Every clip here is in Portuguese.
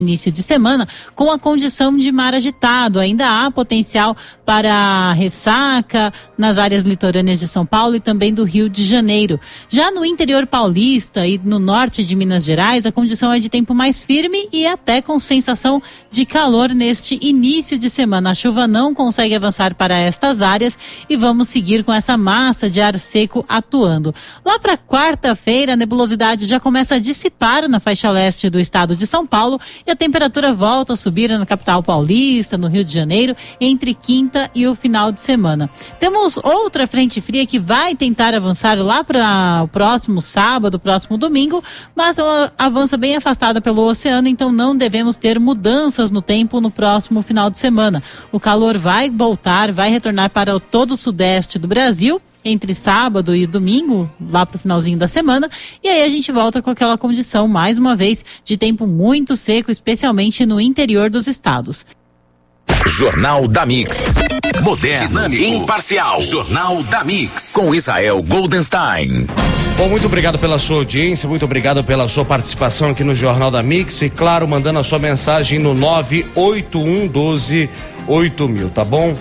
início de semana com a condição de mar agitado. Ainda há potencial para ressaca nas áreas litorâneas de São Paulo e também do Rio de Janeiro. Já no interior paulista e no norte de Minas Gerais, a condição é de tempo mais firme e até com sensação de calor neste início de semana. A chuva não consegue avançar para estas áreas e vamos seguir com essa massa de ar seco atuando. Lá para quarta-feira, a nebulosidade já começa a dissipar na faixa leste do estado de São Paulo e a temperatura volta a subir na capital paulista, no Rio de Janeiro, entre quinta e o final de semana. Temos outra frente fria que vai tentar avançar lá para o próximo sábado, próximo domingo, mas ela avança bem afastada pelo oceano, então não devemos ter mudanças no tempo no próximo final de semana. O calor vai voltar, vai retornar para todo o sudeste do Brasil, entre sábado e domingo, lá pro finalzinho da semana, e aí a gente volta com aquela condição, mais uma vez, de tempo muito seco, especialmente no interior dos estados. Jornal da Mix. Moderno, dinâmico, imparcial. Jornal da Mix. Com Israel Goldenstein. Bom, muito obrigado pela sua audiência, muito obrigado pela sua participação aqui no Jornal da Mix e, claro, mandando a sua mensagem no 981128000, tá bom?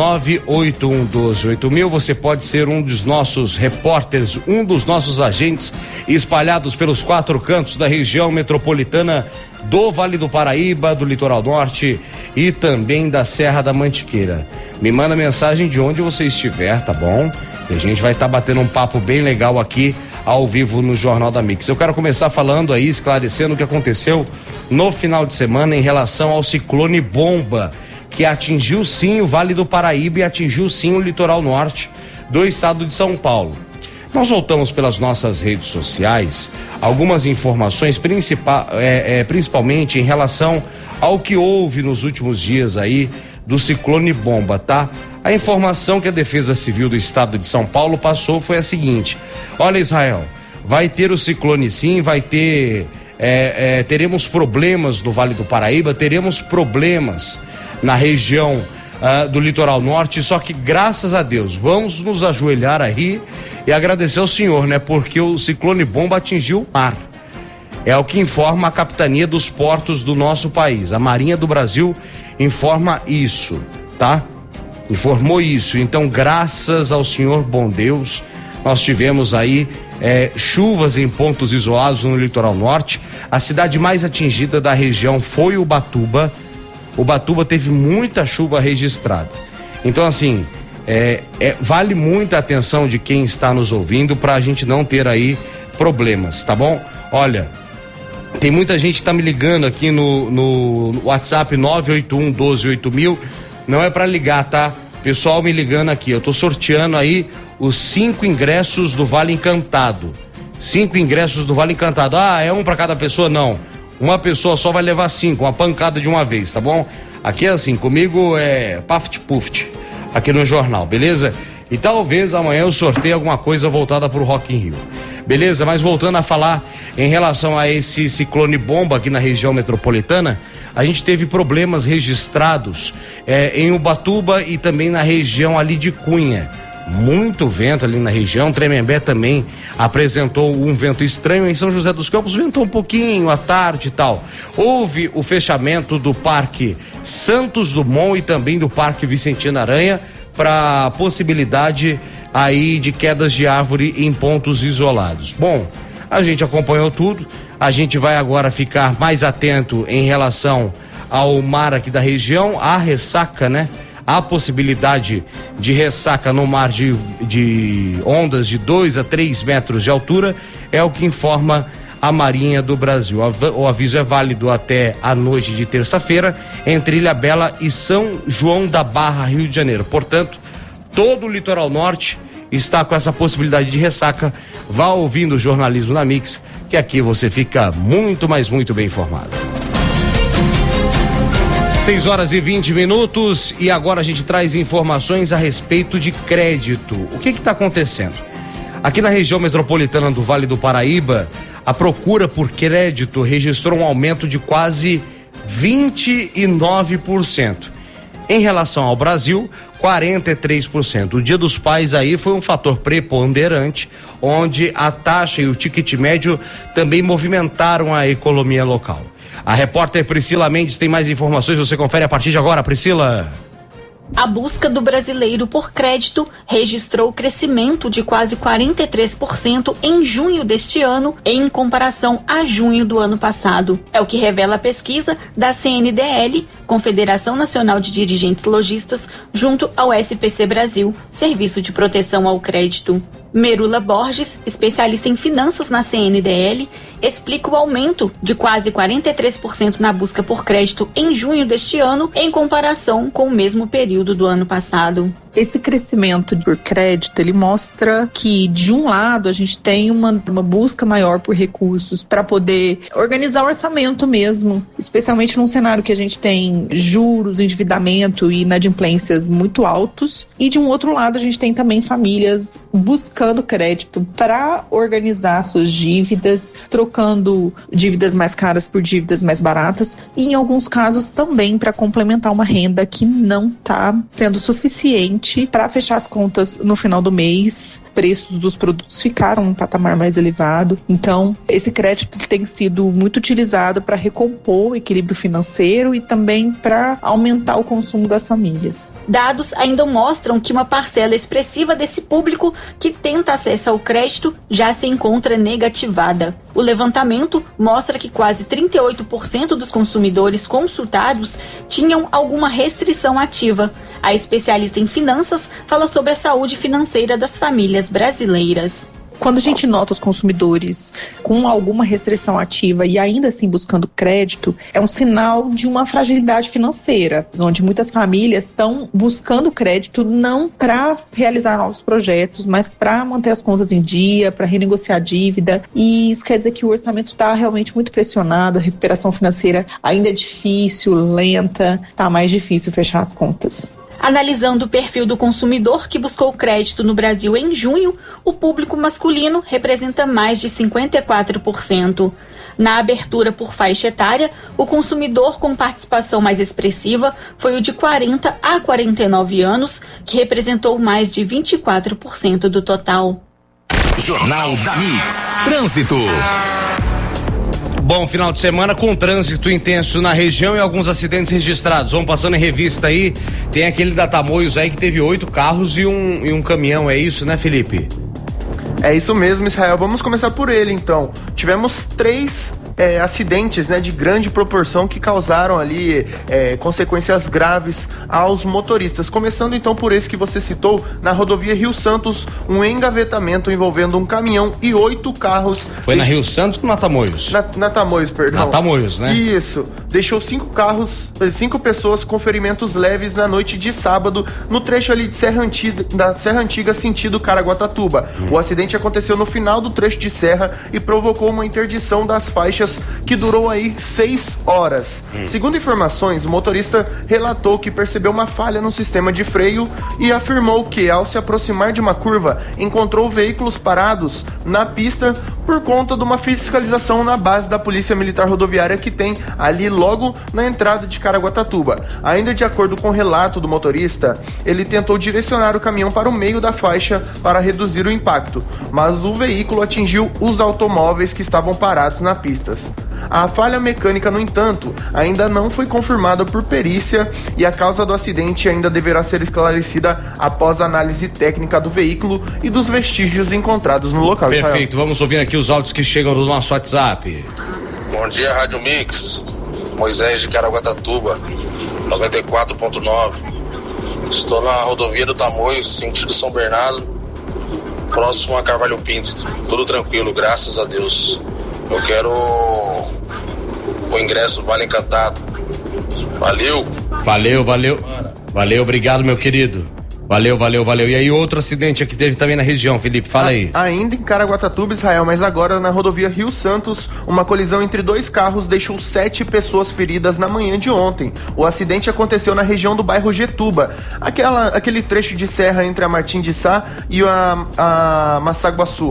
981128000, você pode ser um dos nossos repórteres, um dos nossos agentes espalhados pelos 4 cantos da região metropolitana do Vale do Paraíba, do Litoral Norte e também da Serra da Mantiqueira. Me manda mensagem de onde você estiver, tá bom? E a gente vai estar batendo um papo bem legal aqui ao vivo no Jornal da Mix. Eu quero começar falando aí, esclarecendo o que aconteceu no final de semana em relação ao ciclone Bomba, que atingiu sim o Vale do Paraíba e atingiu sim o litoral norte do estado de São Paulo. Nós voltamos pelas nossas redes sociais algumas informações, principalmente em relação ao que houve nos últimos dias aí do ciclone Bomba, tá? A informação que a Defesa Civil do estado de São Paulo passou foi a seguinte: olha, Israel, vai ter o ciclone sim, vai ter, teremos problemas no Vale do Paraíba, teremos problemas na região do litoral norte, só que graças a Deus, vamos nos ajoelhar aí e agradecer ao Senhor, né? Porque o ciclone Bomba atingiu o mar. É o que informa a Capitania dos Portos do nosso país. A Marinha do Brasil informa isso, tá? Informou isso. Então, graças ao Senhor bom Deus, nós tivemos aí chuvas em pontos isolados no litoral norte. A cidade mais atingida da região foi Ubatuba. Ubatuba teve muita chuva registrada. Então, assim, vale muita atenção de quem está nos ouvindo para a gente não ter aí problemas, tá bom? Olha, tem muita gente que tá me ligando aqui no WhatsApp 981128000. Não é para ligar, tá? Pessoal me ligando aqui, eu tô sorteando aí os 5 ingressos do Vale Encantado. 5 ingressos do Vale Encantado. Ah, é um para cada pessoa? Não. Uma pessoa só vai levar 5, uma pancada de uma vez, tá bom? Aqui é assim, comigo é paft-puft, aqui no jornal, beleza? E talvez amanhã eu sorteie alguma coisa voltada pro Rock in Rio, beleza? Mas voltando a falar em relação a esse ciclone Bomba aqui na região metropolitana, a gente teve problemas registrados em Ubatuba e também na região ali de Cunha. Muito vento ali na região. Tremembé também apresentou um vento estranho. Em São José dos Campos ventou um pouquinho à tarde e tal. Houve o fechamento do Parque Santos Dumont e também do Parque Vicentina Aranha para possibilidade aí de quedas de árvore em pontos isolados. Bom, a gente acompanhou tudo. A gente vai agora ficar mais atento em relação ao mar aqui da região, à ressaca, né? A possibilidade de ressaca no mar de ondas de 2 a 3 metros de altura é o que informa a Marinha do Brasil. O aviso é válido até a noite de terça-feira entre Ilhabela e São João da Barra, Rio de Janeiro. Portanto, todo o litoral norte está com essa possibilidade de ressaca. Vá ouvindo o Jornalismo na Mix, que aqui você fica muito, mas muito bem informado. 6h20 e agora a gente traz informações a respeito de crédito. O que está acontecendo? Aqui na região metropolitana do Vale do Paraíba, a procura por crédito registrou um aumento de quase 29%. Em relação ao Brasil, 43%. O Dia dos Pais aí foi um fator preponderante, onde a taxa e o ticket médio também movimentaram a economia local. A repórter Priscila Mendes tem mais informações, você confere a partir de agora, Priscila. A busca do brasileiro por crédito registrou crescimento de quase 43% em junho deste ano, em comparação a junho do ano passado. É o que revela a pesquisa da CNDL, Confederação Nacional de Dirigentes Lojistas, junto ao SPC Brasil, Serviço de Proteção ao Crédito. Merula Borges, especialista em finanças na CNDL, explica o aumento de quase 43% na busca por crédito em junho deste ano, em comparação com o mesmo período do ano passado. Esse crescimento por crédito, ele mostra que, de um lado, a gente tem uma busca maior por recursos para poder organizar o orçamento mesmo, especialmente num cenário que a gente tem juros, endividamento e inadimplências muito altos. E, de um outro lado, a gente tem também famílias buscando crédito para organizar suas dívidas, trocando dívidas mais caras por dívidas mais baratas e, em alguns casos, também para complementar uma renda que não está sendo suficiente para fechar as contas no final do mês. Preços dos produtos ficaram em um patamar mais elevado. Então, esse crédito tem sido muito utilizado para recompor o equilíbrio financeiro e também para aumentar o consumo das famílias. Dados ainda mostram que uma parcela expressiva desse público que tenta acesso ao crédito já se encontra negativada. O levantamento mostra que quase 38% dos consumidores consultados tinham alguma restrição ativa. A especialista em finanças fala sobre a saúde financeira das famílias brasileiras. Quando a gente nota os consumidores com alguma restrição ativa e ainda assim buscando crédito, é um sinal de uma fragilidade financeira, onde muitas famílias estão buscando crédito não para realizar novos projetos, mas para manter as contas em dia, para renegociar a dívida. E isso quer dizer que o orçamento está realmente muito pressionado, a recuperação financeira ainda é difícil, lenta, está mais difícil fechar as contas. Analisando o perfil do consumidor que buscou crédito no Brasil em junho, o público masculino representa mais de 54%. Na abertura por faixa etária, o consumidor com participação mais expressiva foi o de 40 a 49 anos, que representou mais de 24% do total. Jornal da Mix. Trânsito. Bom, final de semana com trânsito intenso na região e alguns acidentes registrados. Vamos passando em revista aí. Tem aquele da Tamoios aí que teve 8 carros e um caminhão, é isso, né, Felipe? É isso mesmo, Israel. Vamos começar por ele, então. Tivemos 3 acidentes, né, de grande proporção que causaram ali consequências graves aos motoristas. Começando então por esse que você citou, na rodovia Rio Santos, um engavetamento envolvendo um caminhão e 8 carros. Foi na Rio Santos ou na Tamoios? Na Tamoios, perdão. Na Tamoios, né? Isso. Deixou 5 pessoas com ferimentos leves na noite de sábado, no trecho ali da Serra Antiga, sentido Caraguatatuba. O acidente aconteceu no final do trecho de serra e provocou uma interdição das faixas que durou aí 6 horas. Segundo informações, o motorista relatou que percebeu uma falha no sistema de freio e afirmou que, ao se aproximar de uma curva, encontrou veículos parados na pista por conta de uma fiscalização na base da Polícia Militar Rodoviária que tem ali logo na entrada de Caraguatatuba. Ainda de acordo com o relato do motorista, ele tentou direcionar o caminhão para o meio da faixa para reduzir o impacto, mas o veículo atingiu os automóveis que estavam parados na pista. A falha mecânica, no entanto, ainda não foi confirmada por perícia e a causa do acidente ainda deverá ser esclarecida após a análise técnica do veículo e dos vestígios encontrados no local. Perfeito, vamos ouvir aqui os áudios que chegam do nosso WhatsApp. Bom dia, Rádio Mix. Moisés de Caraguatatuba, 94.9. Estou na rodovia do Tamoios, sentido São Bernardo, próximo a Carvalho Pinto. Tudo tranquilo, graças a Deus. Eu quero o ingresso Vale Encantado. Valeu. Valeu, obrigado, meu querido. Valeu. E aí, outro acidente aqui teve também na região, Felipe, fala aí. Ainda em Caraguatatuba, Israel, mas agora na rodovia Rio Santos, uma colisão entre 2 carros deixou 7 pessoas feridas na manhã de ontem. O acidente aconteceu na região do bairro Getuba, aquele trecho de serra entre a Martim de Sá e a Massaguaçu.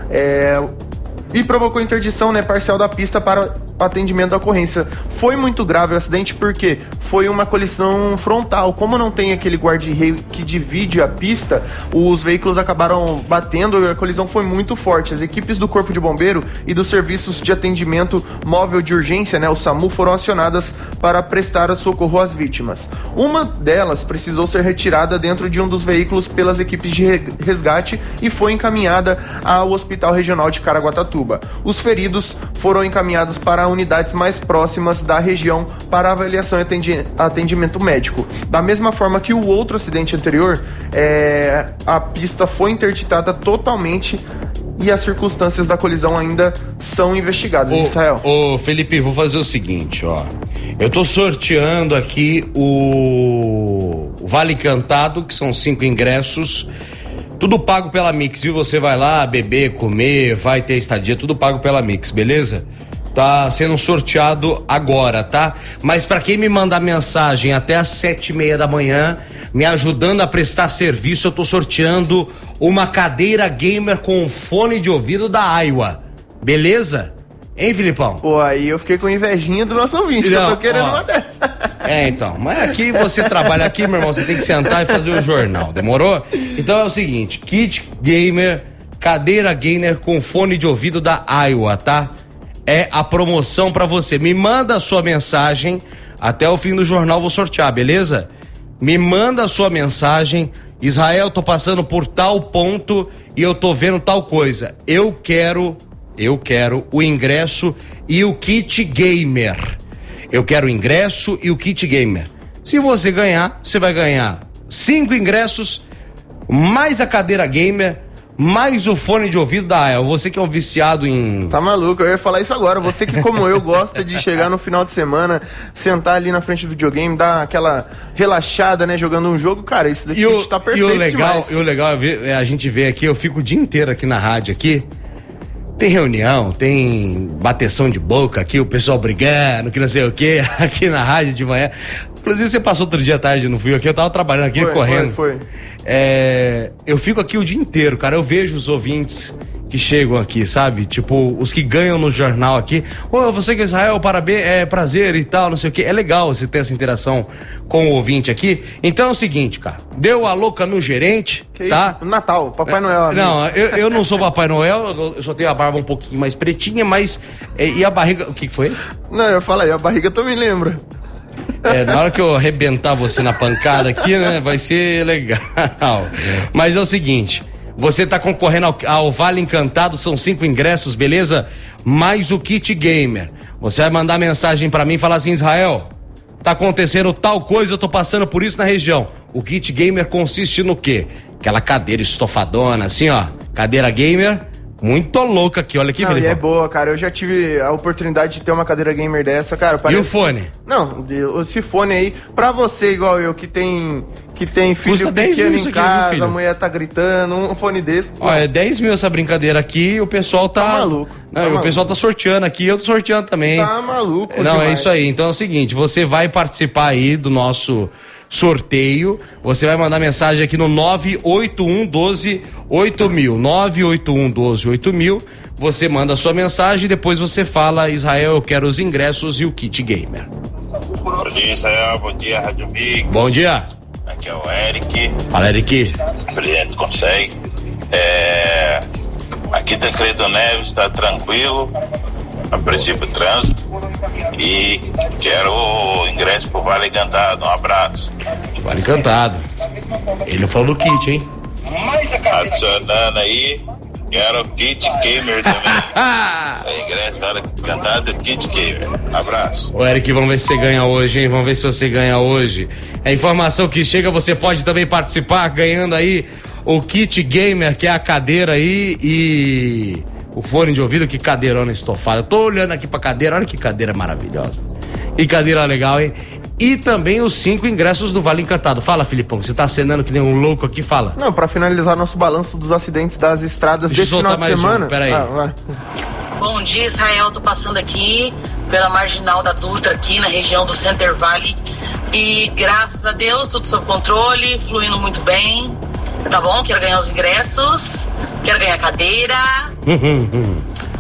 E provocou interdição, parcial da pista para atendimento da ocorrência. Foi muito grave o acidente porque foi uma colisão frontal. Como não tem aquele guarda-reio que divide a pista, os veículos acabaram batendo e a colisão foi muito forte. As equipes do Corpo de Bombeiro e dos serviços de atendimento móvel de urgência, né, o SAMU, foram acionadas para prestar socorro às vítimas. Uma delas precisou ser retirada dentro de um dos veículos pelas equipes de resgate e foi encaminhada ao Hospital Regional de Caraguatatuba. Os feridos foram encaminhados para unidades mais próximas da região para avaliação e atendimento médico. Da mesma forma que o outro acidente anterior, a pista foi interditada totalmente e as circunstâncias da colisão ainda são investigadas. Israel. Ô Felipe, vou fazer o seguinte, ó. Eu tô sorteando aqui o Vale Encantado, que são 5 ingressos, tudo pago pela Mix, viu? Você vai lá beber, comer, vai ter estadia, tudo pago pela Mix, beleza? Tá sendo sorteado agora, tá? Mas pra quem me mandar mensagem até às 7:30 da manhã, me ajudando a prestar serviço, eu tô sorteando uma cadeira gamer com fone de ouvido da Aiwa, beleza? Hein, Filipão? Pô, aí eu fiquei com invejinha do nosso ouvinte, que eu tô querendo uma dessa. Então, mas aqui você trabalha aqui, meu irmão, você tem que sentar e fazer o jornal, demorou? Então é o seguinte, kit gamer, cadeira gamer com fone de ouvido da Aiwa, tá? É a promoção pra você. Me manda a sua mensagem, até o fim do jornal vou sortear, beleza? Me manda a sua mensagem, Israel, tô passando por tal ponto e eu tô vendo tal coisa. Eu quero o ingresso e o kit gamer. Eu quero o ingresso e o kit gamer. Se você ganhar, você vai ganhar 5 ingressos, mais a cadeira gamer, mais o fone de ouvido da Aiwa. Você que é um viciado em... Tá maluco, eu ia falar isso agora. Você que, como eu, gosta de chegar no final de semana, sentar ali na frente do videogame, dar aquela relaxada, né, jogando um jogo, cara, isso daqui tá perfeito demais. E o legal é a gente ver aqui, eu fico o dia inteiro aqui na rádio aqui, tem reunião, tem bateção de boca aqui, o pessoal brigando, que não sei o que, aqui na rádio de manhã. Inclusive, você passou outro dia à tarde, não fui aqui, eu tava trabalhando aqui, correndo. Foi. Eu fico aqui o dia inteiro, cara, eu vejo os ouvintes que chegam aqui, sabe? Tipo, os que ganham no jornal aqui. Ô, você que é Israel, parabéns, é prazer e tal, não sei o que. É legal você ter essa interação com o ouvinte aqui. Então é o seguinte, cara, deu a louca no gerente, que tá? Isso? Natal, Papai Noel. Amigo. Não, eu não sou Papai Noel, eu só tenho a barba um pouquinho mais pretinha, mas... E a barriga, o que foi? Não, eu falei, a barriga também lembra. Na hora que eu arrebentar você na pancada aqui, né, vai ser legal. Mas é o seguinte, você tá concorrendo ao Vale Encantado, são 5 ingressos, beleza? Mais o kit gamer. Você vai mandar mensagem pra mim e falar assim, Israel, tá acontecendo tal coisa, eu tô passando por isso na região. O kit gamer consiste no quê? Aquela cadeira estofadona, assim, ó, cadeira gamer... Muito louca aqui, olha aqui, Felipe. É boa, cara. Eu já tive a oportunidade de ter uma cadeira gamer dessa, cara. E o fone? Não, esse fone aí, pra você igual eu, que tem filho pequeno em casa, viu, a mulher tá gritando, um fone desse. Ó, é 10 mil essa brincadeira aqui e o pessoal tá maluco. Não, o pessoal tá sorteando aqui, eu tô sorteando também. Tá maluco. Não, demais. É isso aí. Então é o seguinte, você vai participar aí do nosso sorteio, você vai mandar mensagem aqui no 98112 8000, 98112 8000, você manda a sua mensagem e depois você fala, Israel, eu quero os ingressos e o kit gamer. Bom dia, Israel, bom dia, Rádio Mix. Bom dia. Aqui é o Eric. Fala, Eric. O presidente consegue. Aqui Tancredo Neves, está tranquilo, a princípio trânsito, e quero o ingresso pro Vale Encantado, um abraço. Vale Encantado. Ele falou do kit, hein? Adicionando aí, quero o kit gamer também. Ingresso Vale Encantado e kit gamer. Abraço. Ô, Eric, vamos ver se você ganha hoje, hein? Vamos ver se você ganha hoje. A informação que chega, você pode também participar ganhando aí o kit gamer, que é a cadeira aí, e o fone de ouvido, que cadeirona estofada. Eu tô olhando aqui pra cadeira, olha que cadeira maravilhosa. Que cadeira legal, hein? E também os 5 ingressos do Vale Encantado. Fala, Filipão, você tá acenando que nem um louco aqui, fala. Não, pra finalizar nosso balanço dos acidentes das estradas desse final de semana. Peraí. Bom dia, Israel, tô passando aqui pela Marginal da Dutra, aqui na região do Center Valley, e graças a Deus, tudo sob controle, fluindo muito bem. Tá bom? Quero ganhar os ingressos, quero ganhar a cadeira.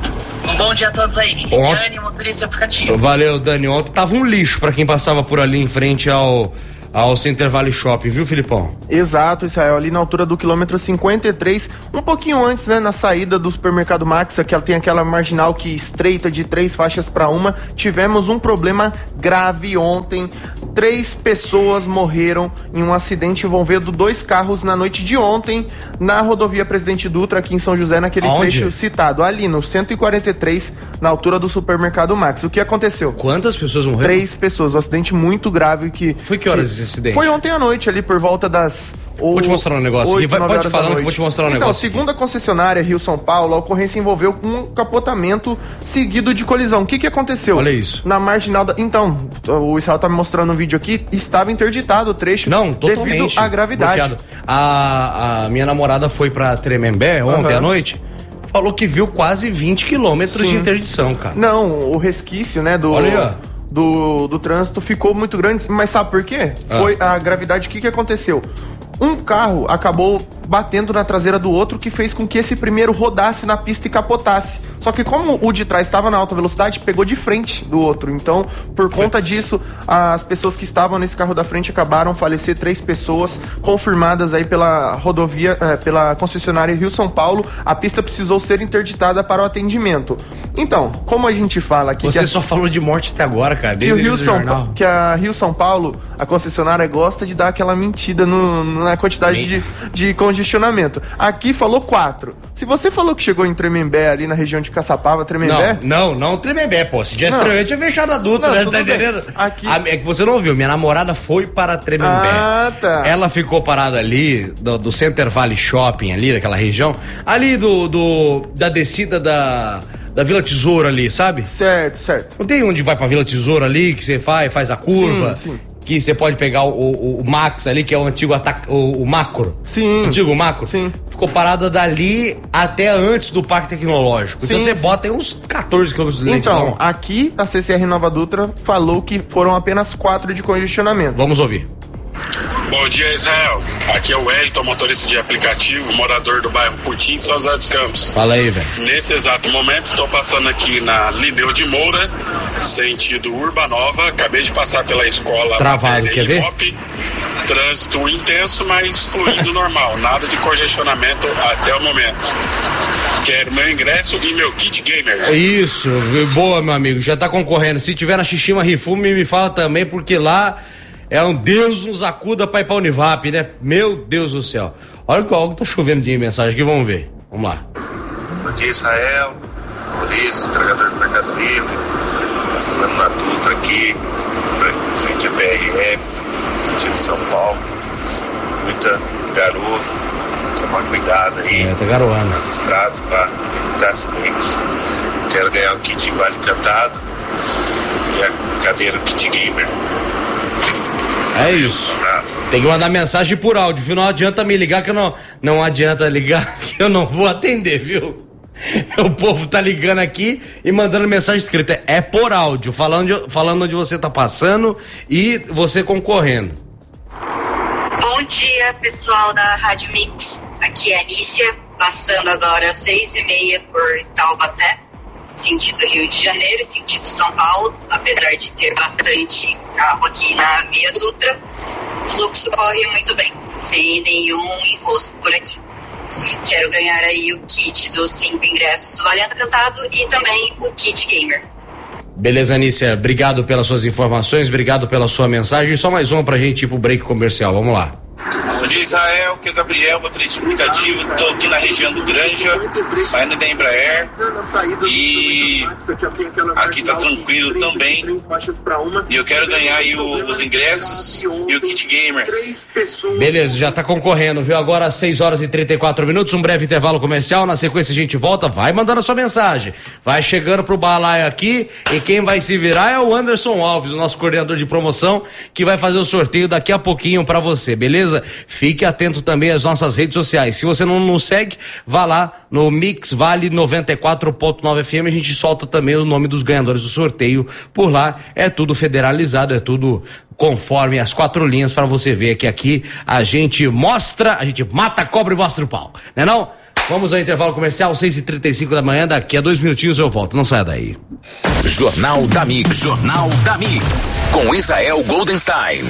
Um bom dia a todos aí. Dani, motorista aplicativo. Valeu, Dani. Ontem tava um lixo pra quem passava por ali em frente ao Center Valley Shopping, viu, Filipão? Exato, Israel, ali na altura do quilômetro 53, um pouquinho antes, né, na saída do supermercado Max, que ela tem aquela marginal que estreita de 3 faixas para uma, tivemos um problema grave ontem. 3 pessoas morreram em um acidente envolvendo 2 carros na noite de ontem, na rodovia Presidente Dutra, aqui em São José, naquele trecho citado, ali no 143, na altura do supermercado Max. O que aconteceu? Quantas pessoas morreram? 3 pessoas, um acidente muito grave que... Foi que horas esse acidente? Foi ontem à noite, ali por volta das... Vou te mostrar um negócio aqui, pode falar, vou te mostrar um negócio. Então, segundo a concessionária Rio-São Paulo, a ocorrência envolveu um capotamento seguido de colisão. O que aconteceu? Olha isso. Na marginal da... Então, o Israel tá me mostrando um vídeo aqui, estava interditado o trecho. Não, totalmente. Devido à gravidade. Bloqueado. A minha namorada foi pra Tremembé ontem à noite, falou que viu quase 20 quilômetros de interdição, cara. Não, o resquício, né, do trânsito ficou muito grande, mas sabe por quê? Foi a gravidade. O que aconteceu? Um carro acabou batendo na traseira do outro, que fez com que esse primeiro rodasse na pista e capotasse. Só que como o de trás estava na alta velocidade, pegou de frente do outro. Então, por conta disso, as pessoas que estavam nesse carro da frente acabaram falecer. 3 pessoas confirmadas aí pela rodovia, pela concessionária Rio-São Paulo. A pista precisou ser interditada para o atendimento. Então, como a gente fala aqui... Você só falou de morte até agora, cara. Que a Rio-São Paulo, a concessionária, gosta de dar aquela mentira na quantidade de congestionamento. Aqui falou 4. Se você falou que chegou em Tremembé, ali na região de Caçapava, Tremembé... Não Tremembé, pô. Se tivesse Tremembé, tinha fechado a Dutra, né? Tá entendendo? Aqui... É que você não ouviu, minha namorada foi para Tremembé. Ah, tá. Ela ficou parada ali, do Center Valley Shopping, ali, daquela região, ali da descida da Vila Tesouro ali, sabe? Certo. Não tem onde vai pra Vila Tesouro ali, que você faz a curva? Sim. Que você pode pegar o Max ali, que é o antigo o Macro. Sim. O antigo Macro. Sim. Ficou parada dali até antes do Parque Tecnológico. Então você bota aí uns 14 km de lentidão. Então, aqui a CCR Nova Dutra falou que foram apenas 4 de congestionamento. Vamos ouvir. Bom dia, Israel. Aqui é o Wellington, motorista de aplicativo, morador do bairro Putim, São José dos Campos. Fala aí, velho. Nesse exato momento, estou passando aqui na Lineu de Moura, sentido Urbanova. Acabei de passar pela escola. Travado, quer ver? Trânsito intenso, mas fluindo normal. Nada de congestionamento até o momento. Quero meu ingresso e meu kit gamer. Isso, boa, meu amigo. Já tá concorrendo. Se tiver na Xixima Rifume, me fala também, porque lá... É um Deus nos acuda pra ir pra Univap, né? Meu Deus do céu. Olha que algo tá chovendo de mensagem aqui, vamos ver. Vamos lá. Bom dia, Israel. Polícia, entregador do Mercado Livre. Passando na Dutra aqui, em frente à PRF, sentido São Paulo. Muita garoa. Tomar cuidado aí. Tá garoando. Nas estradas pra evitar acidente. Quero ganhar o kit Vale Cantado e a cadeira Kit Gamer. É isso. Tem que mandar mensagem por áudio, viu? Não adianta me ligar, que não adianta ligar, que eu não vou atender, viu? O povo tá ligando aqui e mandando mensagem escrita. É por áudio, falando onde você tá passando e você concorrendo. Bom dia, pessoal da Rádio Mix. Aqui é a Anícia, passando agora às 6h30 por Taubaté, sentido Rio de Janeiro, sentido São Paulo. Apesar de ter bastante carro aqui na Via Dutra, o fluxo corre muito bem, sem nenhum enrosco por aqui. Quero ganhar aí o kit dos 5 ingressos do Vale Encantado e também o kit gamer. Beleza, Anícia, obrigado pelas suas informações, obrigado pela sua mensagem. Só mais uma pra gente ir pro break comercial, vamos lá. Bom dia, Israel, aqui é o Gabriel, motorista aplicativo, tô aqui na região do Granja, saindo da Embraer, e aqui tá tranquilo também, e eu quero ganhar aí os ingressos e o kit gamer. Beleza, já tá concorrendo, viu? Agora às 6h34, um breve intervalo comercial, na sequência a gente volta, vai mandando a sua mensagem, vai chegando pro balaio aqui, e quem vai se virar é o Anderson Alves, o nosso coordenador de promoção, que vai fazer o sorteio daqui a pouquinho pra você, beleza? Fique atento também às nossas redes sociais. Se você não nos segue, vá lá no Mix Vale 94.9 FM. A gente solta também o nome dos ganhadores do sorteio. Por lá é tudo federalizado, é tudo conforme as 4 linhas para você ver que aqui a gente mata a cobra e mostra o pau, né não? Vamos ao intervalo comercial, 6h35 da manhã. Daqui a 2 minutinhos eu volto. Não saia daí. Jornal da Mix. Jornal da Mix. Com Israel Goldenstein.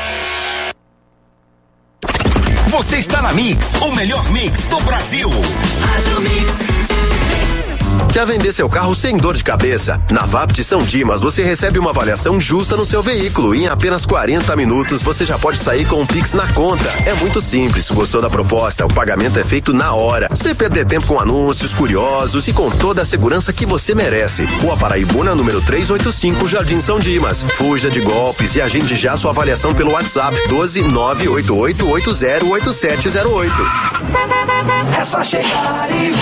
Você está na Mix, o melhor mix do Brasil. Rádio Mix. Quer vender seu carro sem dor de cabeça? Na Vapt São Dimas você recebe uma avaliação justa no seu veículo e em apenas 40 minutos você já pode sair com um Pix na conta. É muito simples. Gostou da proposta? O pagamento é feito na hora. Sem perder tempo com anúncios, curiosos e com toda a segurança que você merece. Rua Paraibuna, número 385, Jardim São Dimas. Fuja de golpes e agende já sua avaliação pelo WhatsApp 12988808708. É só chegar e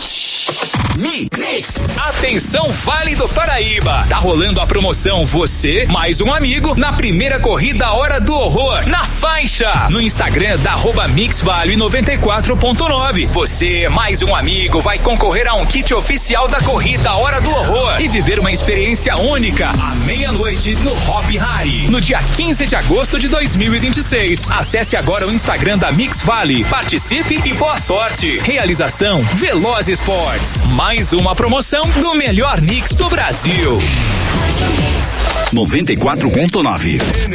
Mix. Atenção, Vale do Paraíba. Tá rolando a promoção Você mais um amigo na primeira corrida Hora do Horror na faixa. No Instagram da @MixVale94.9. Você mais um amigo vai concorrer a um kit oficial da corrida Hora do Horror e viver uma experiência única à meia-noite no Hop Hari, no dia 15 de agosto de 2026. Acesse agora o Instagram da Mix Vale. Participe e boa sorte. Realização Veloz Esportes. Mais uma promoção do melhor mix do Brasil. 94.9.